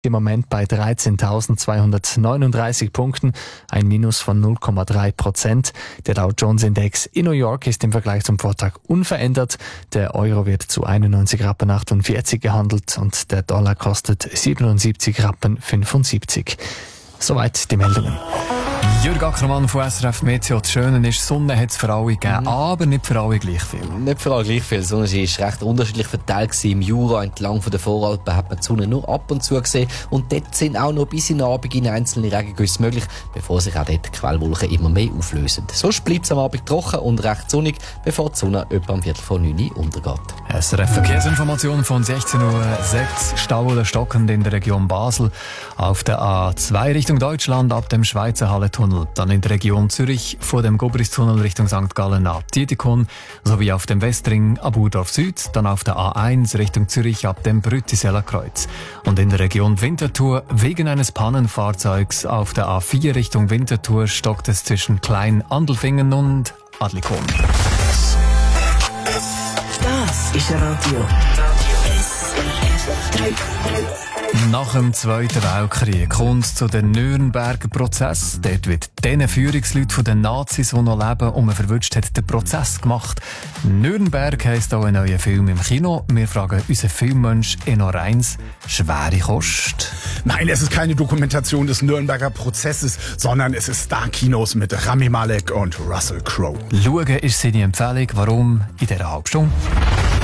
Im Moment bei 13.239 Punkten, ein Minus von 0,3%. Der Dow Jones Index in New York ist im Vergleich zum Vortag unverändert. Der Euro wird zu 91,48 Rappen gehandelt und der Dollar kostet 77,75 Rappen. Soweit die Meldungen. Jürg Ackermann von SRF Meteo. Das Schöne ist, Sonne hat es für alle gegeben, aber nicht für alle gleich viel. Nicht für alle gleich viel. Die Sonne war recht unterschiedlich verteilt. Im Jura entlang von der Voralpen hat man die Sonne nur ab und zu gesehen. Und dort sind auch noch bis in den Abend in einzelne Regengüsse möglich, bevor sich auch dort die Quellwolken immer mehr auflösen. Sonst bleibt es am Abend trocken und recht sonnig, bevor die Sonne etwa um 8:45 untergeht. SRF Verkehrsinformation von 16:06 Uhr. Stau oder stockend in der Region Basel. Auf der A2 Richtung Deutschland ab dem Schweizer Halletunnel. Dann in der Region Zürich vor dem Gobristunnel Richtung St. Gallen ab Dietikon, sowie auf dem Westring ab Urdorf Süd, dann auf der A1 Richtung Zürich ab dem Brüttiseller Kreuz. Und in der Region Winterthur wegen eines Pannenfahrzeugs auf der A4 Richtung Winterthur stockt es zwischen Klein-Andelfingen und Adlikon. Das ist Radio. Nach dem Zweiten Weltkrieg kommt es zu den Nürnberger Prozess. Dort wird den Führungsleuten den Nazis, die noch leben und man verwünscht hat, den Prozess gemacht. Nürnberg heisst auch ein neuer Film im Kino. Wir fragen unseren Filmmensch Enno Reins. Schwere Kost? Nein, es ist keine Dokumentation des Nürnberger Prozesses, sondern es ist Star-Kinos mit Rami Malek und Russell Crowe. Schauen ist seine Empfehlung. Warum? In dieser halben Stunde.